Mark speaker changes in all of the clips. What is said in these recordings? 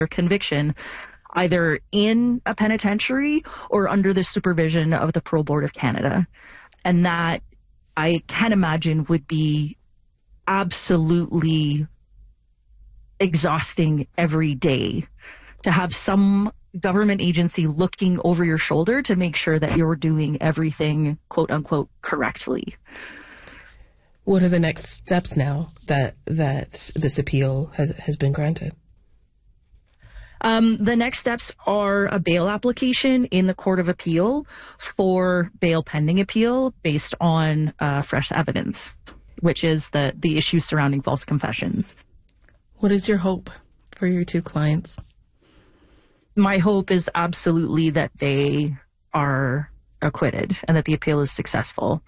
Speaker 1: conviction, either in a penitentiary or under the supervision of the Parole Board of Canada. And that, I can imagine, would be absolutely exhausting every day, to have some government agency looking over your shoulder to make sure that you're doing everything, quote unquote, correctly.
Speaker 2: What are the next steps now that this appeal has been granted?
Speaker 1: The next steps are a bail application in the Court of Appeal for bail pending appeal based on fresh evidence, which is the issue surrounding false confessions.
Speaker 2: What is your hope for your two clients?
Speaker 1: My hope is absolutely that they are acquitted and that the appeal is successful.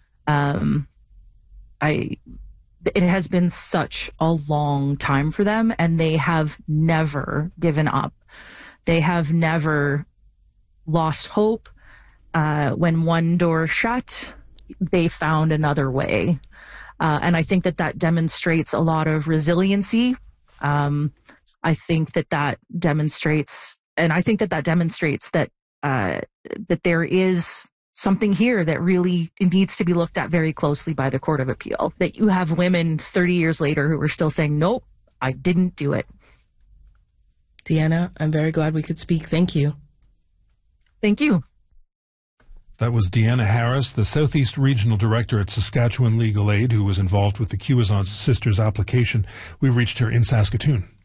Speaker 1: It has been such a long time for them, and they have never given up. They have never lost hope. When one door shut, they found another way. And I think that demonstrates a lot of resiliency. I think that demonstrates that there is something here that really needs to be looked at very closely by the Court of Appeal. That you have women 30 years later who are still saying, nope, I didn't do it.
Speaker 2: Deanna, I'm very glad we could speak. Thank you.
Speaker 1: Thank you.
Speaker 3: That was Deanna Harris, the Southeast Regional Director at Saskatchewan Legal Aid, who was involved with the Cuazon Sisters application. We reached her in Saskatoon.